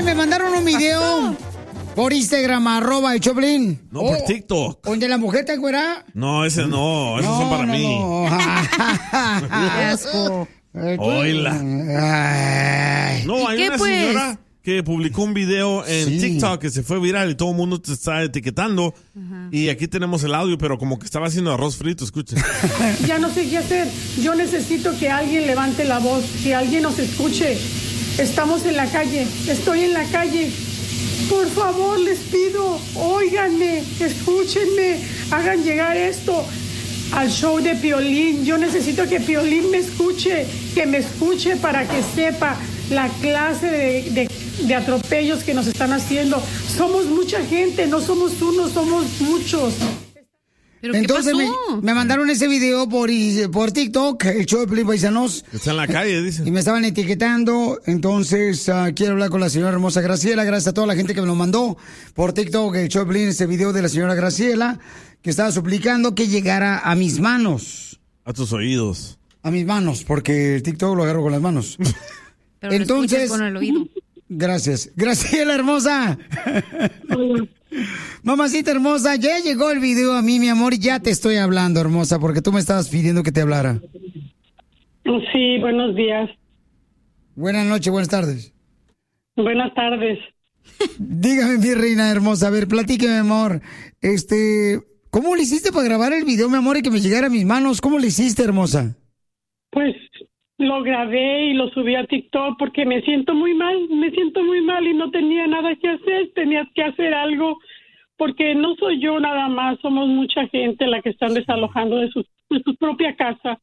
me mandaron un video por Instagram, @el Choplin. No, por TikTok. ¿Donde la mujer está güera? No, ese no. Esos son para mí. Qué asco. Oíla. No, hay una señora que publicó un video en TikTok que se fue viral y todo el mundo te está etiquetando. Y aquí tenemos el audio, pero como que estaba haciendo arroz frito, escuchen. Ya no sé qué hacer. Yo necesito que alguien levante la voz, que alguien nos escuche. Estamos en la calle, estoy en la calle. Por favor, les pido, óiganme, escúchenme, hagan llegar esto al show de Piolín. Yo necesito que Piolín me escuche, que me escuche para que sepa la clase de atropellos que nos están haciendo. Somos mucha gente, no somos uno, somos muchos. ¿Pero entonces me mandaron ese video por TikTok, el show de Piolín, paisanos. Está en la calle, dice. Y me estaban etiquetando, entonces quiero hablar con la señora hermosa Graciela. Gracias a toda la gente que me lo mandó por TikTok, el show de Piolín, ese video de la señora Graciela, que estaba suplicando que llegara a mis manos. A tus oídos. A mis manos, porque el TikTok lo agarro con las manos. Pero entonces, con el oído. Gracias. Graciela hermosa. Mamacita hermosa, ya llegó el video a mí, mi amor, y ya te estoy hablando, hermosa, porque tú me estabas pidiendo que te hablara. Sí, buenos días. Buenas noches, buenas tardes. Buenas tardes. Dígame, mi reina hermosa, a ver, platíqueme, amor. ¿Cómo le hiciste para grabar el video, mi amor, y que me llegara a mis manos? ¿Cómo le hiciste, hermosa? Pues lo grabé y lo subí a TikTok porque me siento muy mal y no tenía nada que hacer, tenía que hacer algo porque no soy yo nada más, somos mucha gente la que están desalojando de su propia casa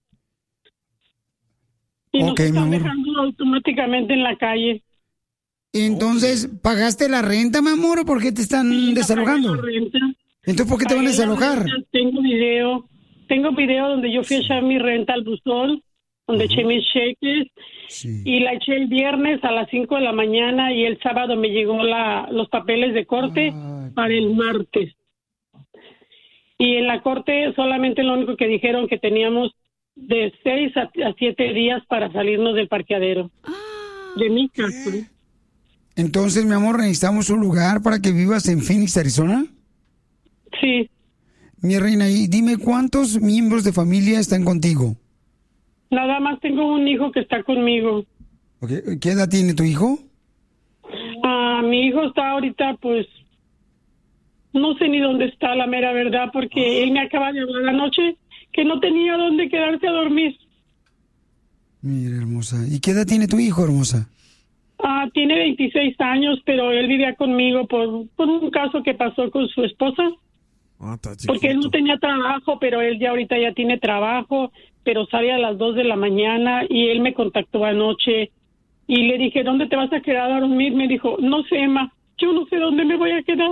y nos están dejando automáticamente en la calle. Entonces, ¿pagaste la renta, mi amor, o por qué te están desalojando? Entonces, ¿por qué te van a desalojar? Tengo video donde yo fui a echar mi renta al buzón, donde eché mis cheques, y la eché el viernes a las 5 de la mañana y el sábado me llegó los papeles de corte para el martes. Y en la corte solamente lo único que dijeron que teníamos de 6 a 7 días para salirnos del parqueadero de mi casa. Entonces, mi amor, necesitamos un lugar para que vivas en Phoenix, Arizona. Sí. Mi reina, y dime cuántos miembros de familia están contigo. Nada más tengo un hijo que está conmigo. Okay. ¿Qué edad tiene tu hijo? Mi hijo está ahorita, pues, no sé ni dónde está, la mera verdad, porque él me acaba de hablar anoche que no tenía dónde quedarse a dormir. Mira, hermosa. ¿Y qué edad tiene tu hijo, hermosa? Tiene 26 años, pero él vivía conmigo por un caso que pasó con su esposa. Porque él no tenía trabajo, pero él ya ahorita ya tiene trabajo, pero sale a las 2 de la mañana y él me contactó anoche y le dije, ¿dónde te vas a quedar a dormir? Me dijo, no sé, Emma, yo no sé dónde me voy a quedar.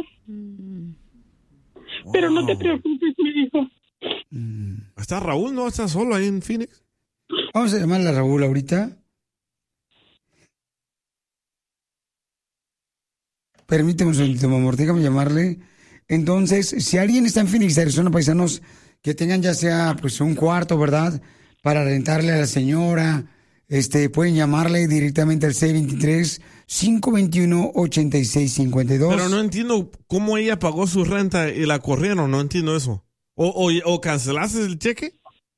Pero no te preocupes, me dijo. ¿Está Raúl? ¿No está solo ahí en Phoenix? Vamos a llamarle a Raúl ahorita. Permíteme un segundito, mi amor, déjame llamarle. Entonces, si alguien está en Phoenix, Arizona, paisanos, que tengan ya sea pues un cuarto, ¿verdad?, para rentarle a la señora, pueden llamarle directamente al 623-521-8652. Pero no entiendo cómo ella pagó su renta y la corrieron, no entiendo eso. ¿O cancelaste el cheque?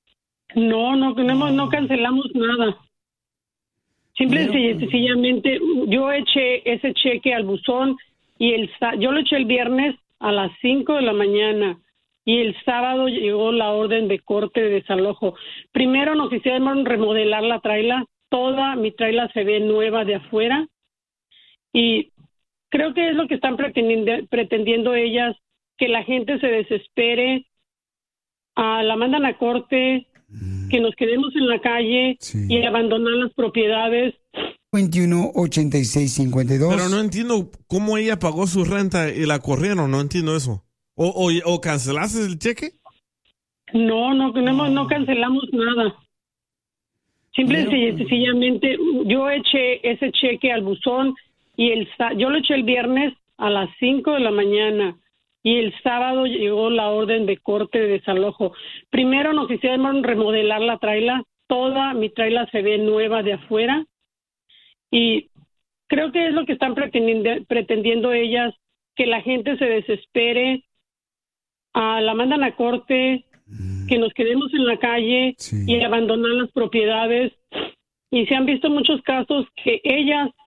No cancelamos nada. Simple y sencillamente, yo eché ese cheque al buzón y yo lo eché el viernes a las 5 de la mañana y el sábado llegó la orden de corte de desalojo. Primero nos hicieron remodelar la traila, toda mi traila se ve nueva de afuera y creo que es lo que están pretendiendo ellas, que la gente se desespere, la mandan a corte, que nos quedemos en la calle y abandonar las propiedades. 21-8652. Pero no entiendo cómo ella pagó su renta y la corrieron, no entiendo eso. ¿O cancelaste el cheque? No cancelamos nada. Simple y sencillamente, yo eché ese cheque al buzón y yo lo eché el viernes a las 5 de la mañana y el sábado llegó la orden de corte de desalojo. Primero nos hicieron remodelar la traila, toda mi traila se ve nueva de afuera y creo que es lo que están pretendiendo ellas, que la gente se desespere, la mandan a corte, que nos quedemos en la calle y abandonar las propiedades. Y se han visto muchos casos que ellas